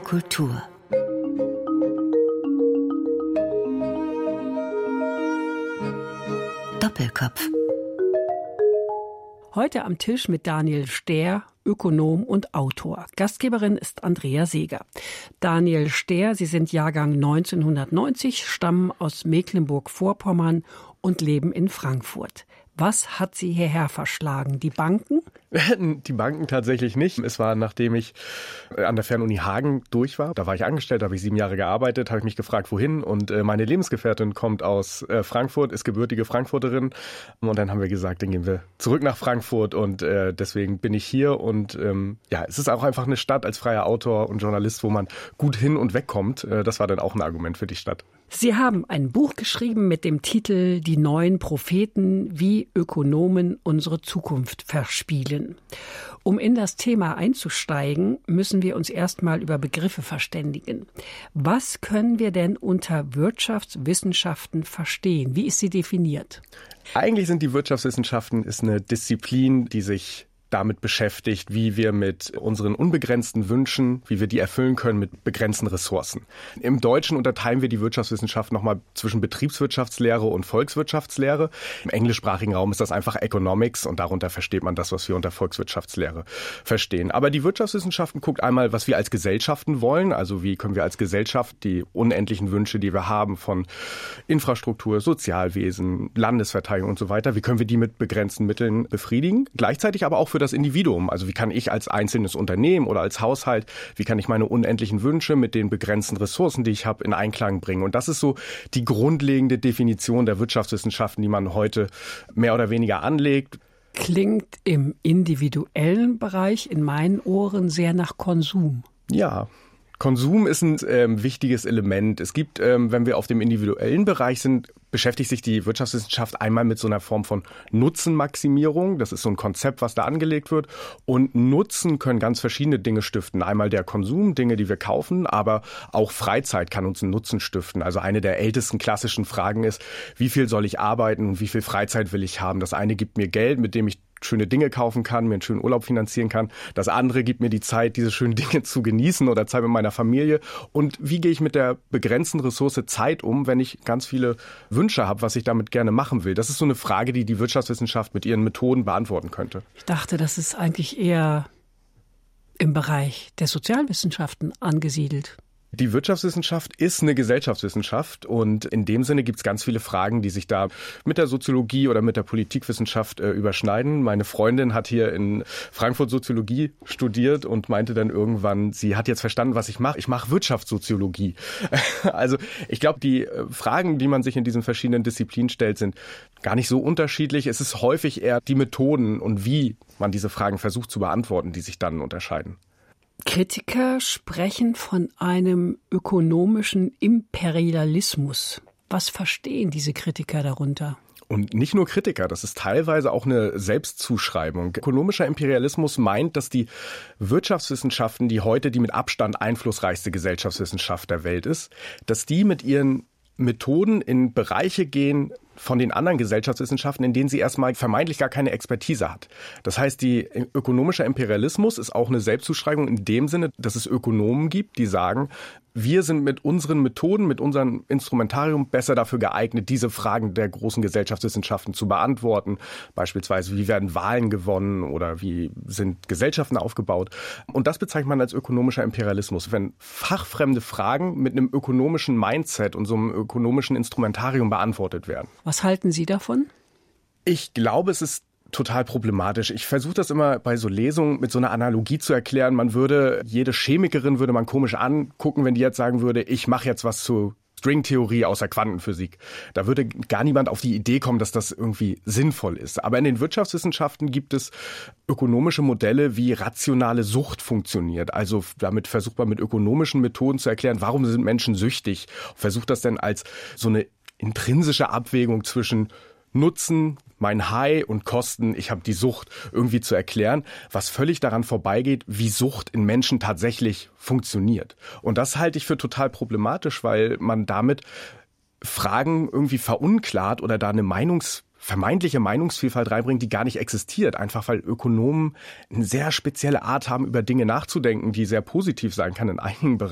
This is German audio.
Kultur. Doppelkopf. Heute am Tisch mit Daniel Stehr, Ökonom und Autor. Gastgeberin ist Andrea Seeger. Daniel Stehr, Sie sind Jahrgang 1990, stammen aus Mecklenburg-Vorpommern und leben in Frankfurt. Was hat Sie hierher verschlagen? Die Banken? Die Banken tatsächlich nicht. Es war, nachdem ich an der Fernuni Hagen durch war. Da war ich angestellt, da habe ich 7 Jahre gearbeitet, habe ich mich gefragt, wohin. Und meine Lebensgefährtin kommt aus Frankfurt, ist gebürtige Frankfurterin. Und dann haben wir gesagt, dann gehen wir zurück nach Frankfurt. Und deswegen bin ich hier. Und es ist auch einfach eine Stadt als freier Autor und Journalist, wo man gut hin und weg kommt. Das war dann auch ein Argument für die Stadt. Sie haben ein Buch geschrieben mit dem Titel »Die neuen Propheten, wie Ökonomen unsere Zukunft verspielen«. Um in das Thema einzusteigen, müssen wir uns erstmal über Begriffe verständigen. Was können wir denn unter Wirtschaftswissenschaften verstehen? Wie ist sie definiert? Eigentlich sind die Wirtschaftswissenschaften eine Disziplin, die sich damit beschäftigt, wie wir mit unseren unbegrenzten Wünschen, wie wir die erfüllen können mit begrenzten Ressourcen. Im Deutschen unterteilen wir die Wirtschaftswissenschaft nochmal zwischen Betriebswirtschaftslehre und Volkswirtschaftslehre. Im englischsprachigen Raum ist das einfach Economics und darunter versteht man das, was wir unter Volkswirtschaftslehre verstehen. Aber die Wirtschaftswissenschaften guckt einmal, was wir als Gesellschaften wollen, also wie können wir als Gesellschaft die unendlichen Wünsche, die wir haben von Infrastruktur, Sozialwesen, Landesverteidigung und so weiter, wie können wir die mit begrenzten Mitteln befriedigen? Gleichzeitig aber auch für das Individuum. Also wie kann ich als einzelnes Unternehmen oder als Haushalt, wie kann ich meine unendlichen Wünsche mit den begrenzten Ressourcen, die ich habe, in Einklang bringen? Und das ist so die grundlegende Definition der Wirtschaftswissenschaften, die man heute mehr oder weniger anlegt. Klingt im individuellen Bereich in meinen Ohren sehr nach Konsum. Ja. Konsum ist ein wichtiges Element. Es gibt, wenn wir auf dem individuellen Bereich sind, beschäftigt sich die Wirtschaftswissenschaft einmal mit so einer Form von Nutzenmaximierung. Das ist so ein Konzept, was da angelegt wird. Und Nutzen können ganz verschiedene Dinge stiften. Einmal der Konsum, Dinge, die wir kaufen, aber auch Freizeit kann uns einen Nutzen stiften. Also eine der ältesten klassischen Fragen ist, wie viel soll ich arbeiten und wie viel Freizeit will ich haben? Das eine gibt mir Geld, mit dem ich schöne Dinge kaufen kann, mir einen schönen Urlaub finanzieren kann. Das andere gibt mir die Zeit, diese schönen Dinge zu genießen oder Zeit mit meiner Familie. Und wie gehe ich mit der begrenzten Ressource Zeit um, wenn ich ganz viele Wünsche habe, was ich damit gerne machen will? Das ist so eine Frage, die die Wirtschaftswissenschaft mit ihren Methoden beantworten könnte. Ich dachte, das ist eigentlich eher im Bereich der Sozialwissenschaften angesiedelt. Die Wirtschaftswissenschaft ist eine Gesellschaftswissenschaft und in dem Sinne gibt es ganz viele Fragen, die sich da mit der Soziologie oder mit der Politikwissenschaft überschneiden. Meine Freundin hat hier in Frankfurt Soziologie studiert und meinte dann irgendwann, sie hat jetzt verstanden, was ich mache. Ich mache Wirtschaftssoziologie. Also ich glaube, die Fragen, die man sich in diesen verschiedenen Disziplinen stellt, sind gar nicht so unterschiedlich. Es ist häufig eher die Methoden und wie man diese Fragen versucht zu beantworten, die sich dann unterscheiden. Kritiker sprechen von einem ökonomischen Imperialismus. Was verstehen diese Kritiker darunter? Und nicht nur Kritiker, das ist teilweise auch eine Selbstzuschreibung. Ökonomischer Imperialismus meint, dass die Wirtschaftswissenschaften, die heute die mit Abstand einflussreichste Gesellschaftswissenschaft der Welt ist, dass die mit ihren Methoden in Bereiche gehen von den anderen Gesellschaftswissenschaften, in denen sie erstmal vermeintlich gar keine Expertise hat. Das heißt, die ökonomischer Imperialismus ist auch eine Selbstzuschreibung in dem Sinne, dass es Ökonomen gibt, die sagen, wir sind mit unseren Methoden, mit unserem Instrumentarium besser dafür geeignet, diese Fragen der großen Gesellschaftswissenschaften zu beantworten. Beispielsweise, wie werden Wahlen gewonnen oder wie sind Gesellschaften aufgebaut? Und das bezeichnet man als ökonomischer Imperialismus, wenn fachfremde Fragen mit einem ökonomischen Mindset und so einem ökonomischen Instrumentarium beantwortet werden. Was halten Sie davon? Ich glaube, es ist total problematisch. Ich versuche das immer bei so Lesungen mit so einer Analogie zu erklären. Jede Chemikerin würde man komisch angucken, wenn die jetzt sagen würde, ich mache jetzt was zu Stringtheorie aus der Quantenphysik. Da würde gar niemand auf die Idee kommen, dass das irgendwie sinnvoll ist. Aber in den Wirtschaftswissenschaften gibt es ökonomische Modelle, wie rationale Sucht funktioniert. Also damit versucht man mit ökonomischen Methoden zu erklären, warum sind Menschen süchtig. Versucht das denn als so eine intrinsische Abwägung zwischen Nutzen, mein High und Kosten, ich habe die Sucht irgendwie zu erklären, was völlig daran vorbeigeht, wie Sucht in Menschen tatsächlich funktioniert. Und das halte ich für total problematisch, weil man damit Fragen irgendwie verunklart oder da eine vermeintliche Meinungsvielfalt reinbringt, die gar nicht existiert. Einfach weil Ökonomen eine sehr spezielle Art haben, über Dinge nachzudenken, die sehr positiv sein kann in einigen Bereichen.